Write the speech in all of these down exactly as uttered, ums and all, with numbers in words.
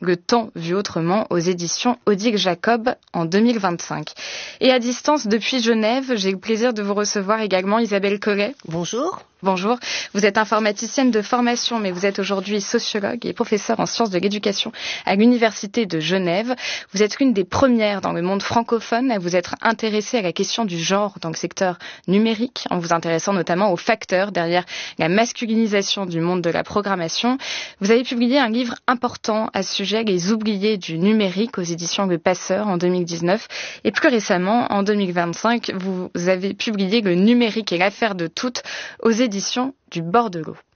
Le temps vu autrement aux éditions Odile Jacob en deux mille vingt-cinq. Et à distance depuis Genève, j'ai le plaisir de vous recevoir également Isabelle Collet. Bonjour. Bonjour, vous êtes informaticienne de formation, mais vous êtes aujourd'hui sociologue et professeure en sciences de l'éducation à l'Université de Genève. Vous êtes l'une des premières dans le monde francophone à vous être intéressée à la question du genre dans le secteur numérique, en vous intéressant notamment aux facteurs derrière la masculinisation du monde de la programmation. Vous avez publié un livre important à ce sujet, Les oubliés du numérique, aux éditions Le Passeur en deux mille dix-neuf. Et plus récemment, en deux mille vingt-cinq, vous avez publié Le numérique et l'affaire de toutes aux éditions du bord de l'eau.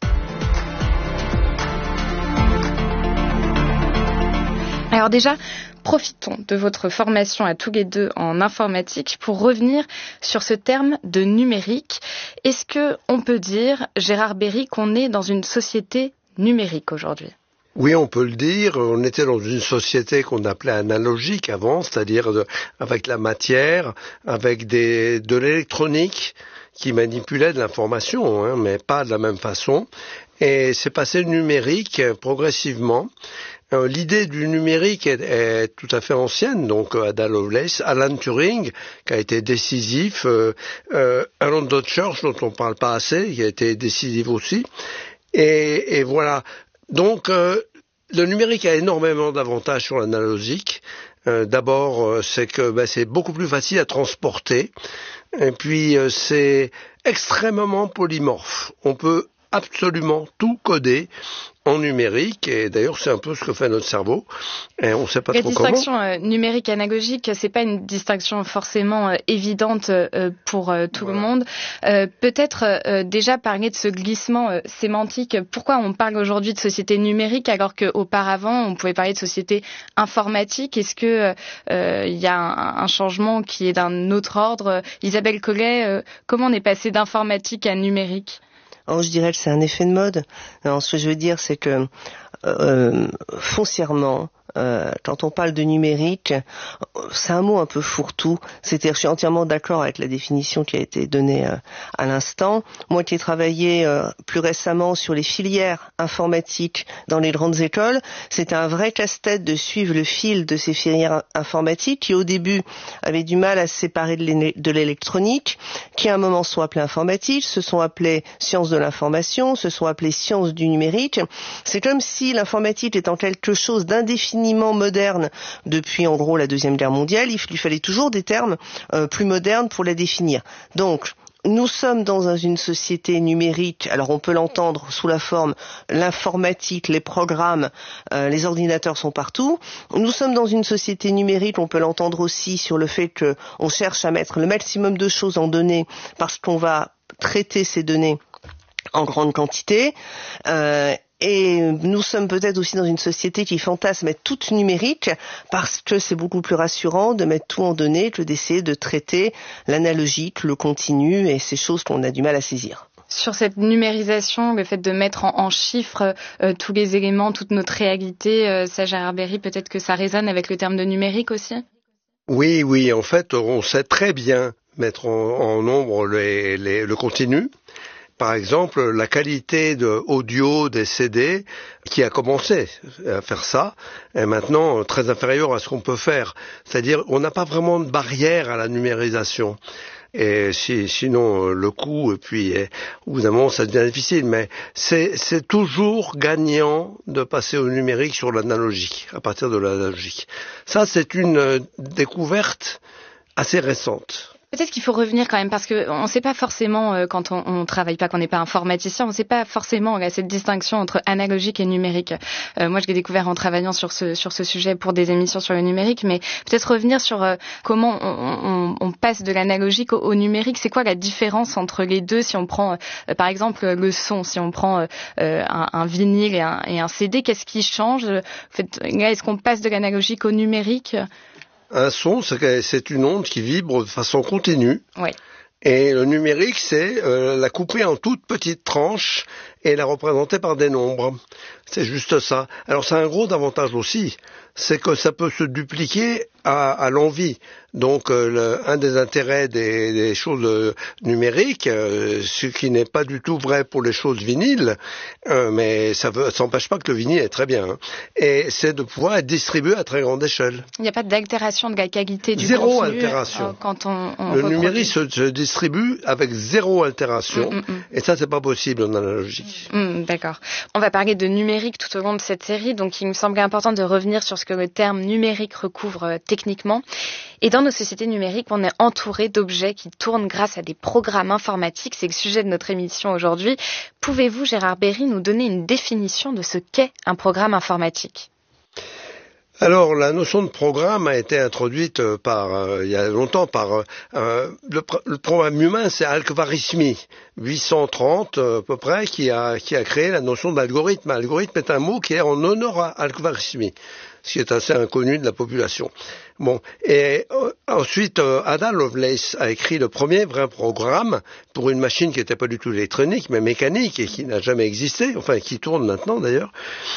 Alors déjà, profitons de votre formation à tous les deux en informatique pour revenir sur ce terme de numérique. Est-ce que on peut dire, Gérard Berry, qu'on est dans une société numérique aujourd'hui ? Oui, on peut le dire. On était dans une société qu'on appelait analogique avant, c'est-à-dire de, avec la matière, avec des, de l'électronique qui manipulait de l'information, hein, mais pas de la même façon. Et c'est passé numérique progressivement. Euh, l'idée du numérique est, est tout à fait ancienne, donc Ada Lovelace, Alan Turing, qui a été décisif, euh, euh, Alan Church, dont on parle pas assez, qui a été décisif aussi. Et, et voilà. Donc, euh, le numérique a énormément d'avantages sur l'analogique. Euh, d'abord, euh, c'est que ben, c'est beaucoup plus facile à transporter. Et puis, euh, c'est extrêmement polymorphe. On peut absolument tout coder en numérique, et d'ailleurs c'est un peu ce que fait notre cerveau, et on ne sait pas La trop comment. La distinction euh, numérique-analogique, c'est pas une distinction forcément euh, évidente euh, pour euh, tout voilà. le monde. Euh, peut-être euh, déjà parler de ce glissement euh, sémantique. Pourquoi on parle aujourd'hui de société numérique alors qu'auparavant on pouvait parler de société informatique ? Est-ce que euh, il y a un, un changement qui est d'un autre ordre ? Isabelle Collet, euh, comment on est passé d'informatique à numérique ? Alors, je dirais que c'est un effet de mode. Alors, ce que je veux dire, c'est que euh, foncièrement, euh, quand on parle de numérique, c'est un mot un peu fourre-tout. C'est-à-dire, je suis entièrement d'accord avec la définition qui a été donnée euh, à l'instant. Moi qui ai travaillé euh, plus récemment sur les filières informatiques dans les grandes écoles, c'était un vrai casse-tête de suivre le fil de ces filières informatiques qui, au début, avaient du mal à se séparer de l'électronique, qui à un moment sont appelées informatiques, se sont appelées sciences de l'information, se sont appelées sciences du numérique. C'est comme si l'informatique étant quelque chose d'indéfini moderne depuis en gros la Deuxième Guerre mondiale, il lui fallait toujours des termes euh, plus modernes pour la définir. Donc, nous sommes dans une société numérique, alors on peut l'entendre sous la forme l'informatique, les programmes, euh, les ordinateurs sont partout. Nous sommes dans une société numérique, on peut l'entendre aussi sur le fait qu'on cherche à mettre le maximum de choses en données parce qu'on va traiter ces données en grande quantité. Euh, Et nous sommes peut-être aussi dans une société qui fantasme être toute numérique parce que c'est beaucoup plus rassurant de mettre tout en données que d'essayer de traiter l'analogique, le continu et ces choses qu'on a du mal à saisir. Sur cette numérisation, le fait de mettre en, en chiffres euh, tous les éléments, toute notre réalité, euh, ça, Gérard Berry, peut-être que ça résonne avec le terme de numérique aussi ? Oui, oui, en fait, on sait très bien mettre en, en nombre les, les, le continu. Par exemple, la qualité de audio des C D qui a commencé à faire ça est maintenant très inférieure à ce qu'on peut faire. C'est-à-dire, on n'a pas vraiment de barrière à la numérisation. Et si, sinon, le coût, et puis, au bout d'un moment, ça devient difficile. Mais c'est, c'est toujours gagnant de passer au numérique sur l'analogique, à partir de l'analogique. Ça, c'est une découverte assez récente. Peut-être qu'il faut revenir quand même parce que on ne sait pas forcément euh, quand on, on travaille pas, qu'on n'est pas informaticien, on ne sait pas forcément là, cette distinction entre analogique et numérique. Euh, moi, je l'ai découvert en travaillant sur ce sur ce sujet pour des émissions sur le numérique, mais peut-être revenir sur euh, comment on, on, on passe de l'analogique au, au numérique. C'est quoi la différence entre les deux si on prend euh, par exemple le son, si on prend euh, un, un vinyle et un, et un C D, qu'est-ce qui change ? En fait, là, est-ce qu'on passe de l'analogique au numérique ? Un son, c'est une onde qui vibre de façon continue. Oui. Et le numérique, c'est euh, la couper en toutes petites tranches et la représenter par des nombres. C'est juste ça. Alors, c'est un gros avantage aussi, c'est que ça peut se dupliquer à, à l'envie. Donc, euh, le, un des intérêts des, des choses euh, numériques, euh, ce qui n'est pas du tout vrai pour les choses vinyles, euh, mais ça ne s'empêche pas que le vinyle est très bien, hein, et c'est de pouvoir être distribué à très grande échelle. Il n'y a pas d'altération de la qualité du zéro contenu altération. Euh, quand on, on le reproduit. numérique se, se distribue avec zéro altération, mm, mm, mm. et ça, c'est pas possible en analogique. Mm, d'accord. On va parler de numérique tout au long de cette série, donc il me semblait important de revenir sur ce que le terme numérique recouvre euh, techniquement. Et dans nos sociétés numériques, on est entouré d'objets qui tournent grâce à des programmes informatiques. C'est le sujet de notre émission aujourd'hui. Pouvez-vous, Gérard Berry, nous donner une définition de ce qu'est un programme informatique ? Alors, la notion de programme a été introduite par, euh, il y a longtemps par euh, le, le programme humain, c'est Al-Khwarizmi, huit cent trente euh, à peu près, qui a, qui a créé la notion d'algorithme. Algorithme est un mot qui est en honneur à Al-Khwarizmi, ce qui est assez inconnu de la population. Bon, et euh, ensuite, euh, Ada Lovelace a écrit le premier vrai programme pour une machine qui n'était pas du tout électronique, mais mécanique, et qui n'a jamais existé, enfin qui tourne maintenant d'ailleurs.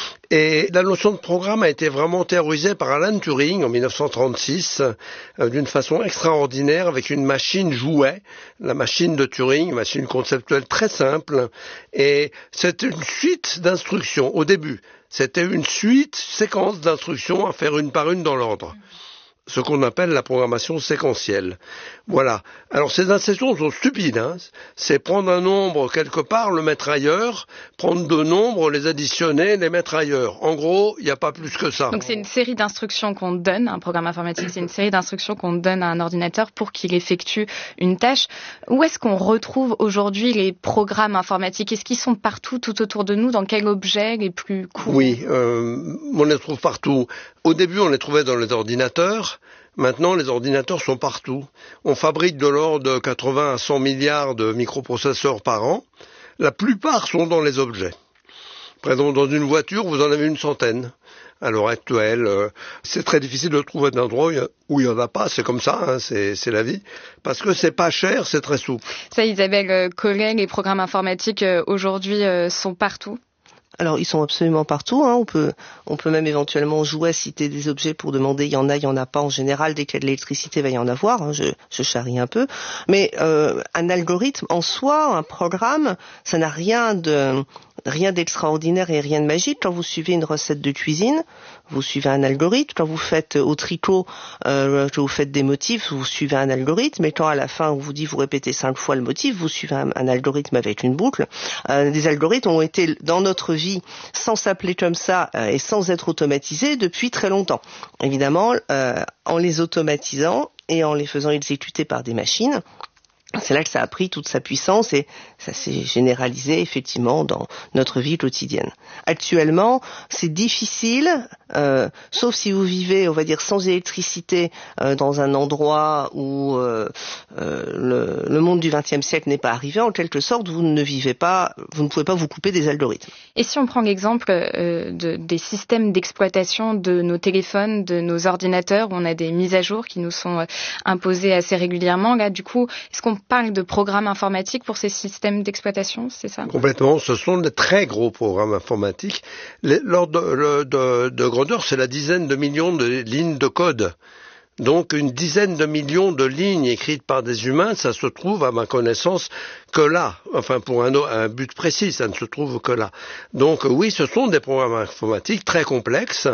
Et la notion de programme a été vraiment théorisée par Alan Turing en mille neuf cent trente-six, euh, d'une façon extraordinaire, avec une machine jouet, la machine de Turing, une machine conceptuelle très simple, et c'était une suite d'instructions au début. C'était une suite, séquence d'instructions à faire une par une dans l'ordre. Ce qu'on appelle la programmation séquentielle. Voilà. Alors ces instructions sont stupides, hein. C'est prendre un nombre quelque part, le mettre ailleurs, prendre deux nombres, les additionner, les mettre ailleurs. En gros, il n'y a pas plus que ça. Donc c'est une série d'instructions qu'on donne, un programme informatique, c'est une série d'instructions qu'on donne à un ordinateur pour qu'il effectue une tâche. Où est-ce qu'on retrouve aujourd'hui les programmes informatiques ? Est-ce qu'ils sont partout, tout autour de nous ? Dans quel objet les plus courants ? Oui, euh, on les trouve partout. Au début, on les trouvait dans les ordinateurs. Maintenant, les ordinateurs sont partout. On fabrique de l'ordre de quatre-vingts à cent milliards de microprocesseurs par an. La plupart sont dans les objets. Par exemple, dans une voiture, vous en avez une centaine. À l'heure actuelle, euh, c'est très difficile de trouver un endroit où il n'y en a pas. C'est comme ça, hein, c'est, c'est la vie. Parce que c'est pas cher, c'est très souple. Ça, Isabelle Collet, les programmes informatiques euh, aujourd'hui euh, sont partout ? Alors, ils sont absolument partout, hein. On peut, on peut même éventuellement jouer à citer des objets pour demander, il y en a, il y en a pas. En général, dès qu'il y a de l'électricité, il va y en avoir, hein. Je, je charrie un peu. Mais, euh, un algorithme en soi, un programme, ça n'a rien de, rien d'extraordinaire et rien de magique. Quand vous suivez une recette de cuisine, vous suivez un algorithme. Quand vous faites au tricot, euh, quand vous faites des motifs, vous suivez un algorithme. Et quand à la fin, on vous dit, vous répétez cinq fois le motif, vous suivez un, un algorithme avec une boucle. Euh, des algorithmes ont été dans notre vie sans s'appeler comme ça euh, et sans être automatisés depuis très longtemps. Évidemment, euh, en les automatisant et en les faisant exécuter par des machines, c'est là que ça a pris toute sa puissance et ça s'est généralisé effectivement dans notre vie quotidienne. Actuellement, c'est difficile, euh, sauf si vous vivez, on va dire, sans électricité euh, dans un endroit où euh, euh, le, le monde du vingtième siècle n'est pas arrivé. En quelque sorte, vous ne vivez pas, vous ne pouvez pas vous couper des algorithmes. Et si on prend l'exemple euh, de, des systèmes d'exploitation de nos téléphones, de nos ordinateurs, où on a des mises à jour qui nous sont euh, imposées assez régulièrement, là, du coup, est-ce qu'on parle de programmes informatiques pour ces systèmes d'exploitation, c'est ça ? Complètement, ce sont de très gros programmes informatiques. L'ordre de, de, de grandeur, c'est la dizaine de millions de lignes de code. Donc une dizaine de millions de lignes écrites par des humains, ça se trouve à ma connaissance que là, enfin pour un, un but précis, ça ne se trouve que là. Donc oui, ce sont des programmes informatiques très complexes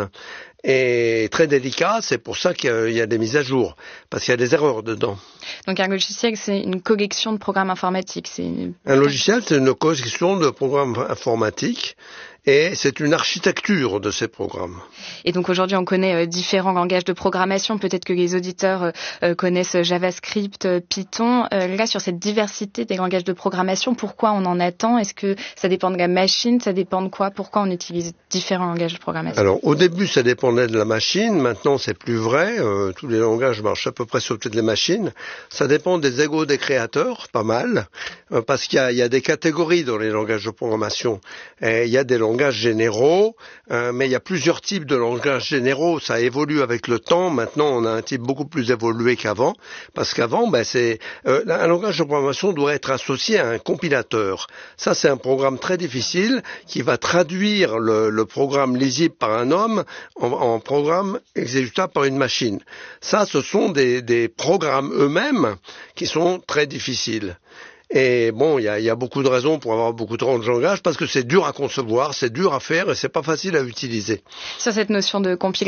et très délicats, c'est pour ça qu'il y a des mises à jour, parce qu'il y a des erreurs dedans. Donc un logiciel, c'est une collection de programmes informatiques. C'est une... Un logiciel, c'est une collection de programmes informatiques. Et c'est une architecture de ces programmes. Et donc aujourd'hui, on connaît euh, différents langages de programmation. Peut-être que les auditeurs euh, connaissent JavaScript, euh, Python. Euh, là, sur cette diversité des langages de programmation, pourquoi on en attend ? Est-ce que ça dépend de la machine ? Ça dépend de quoi ? Pourquoi on utilise différents langages de programmation ? Alors, au début, ça dépendait de la machine. Maintenant, c'est plus vrai. Euh, tous les langages marchent à peu près sur toutes les machines. Ça dépend des égos des créateurs, pas mal. Euh, parce qu'il y a, il y a des catégories dans les langages de programmation. Et il y a des langages langages généraux, euh, mais il y a plusieurs types de langages généraux. Ça évolue avec le temps. Maintenant, on a un type beaucoup plus évolué qu'avant, parce qu'avant, ben, c'est euh, un langage de programmation doit être associé à un compilateur. Ça, c'est un programme très difficile qui va traduire le, le programme lisible par un homme en, en programme exécutable par une machine. Ça, ce sont des, des programmes eux-mêmes qui sont très difficiles. Et bon, il y a, y a beaucoup de raisons pour avoir beaucoup de langage, parce que c'est dur à concevoir, c'est dur à faire et c'est pas facile à utiliser. Sur cette notion de compilation,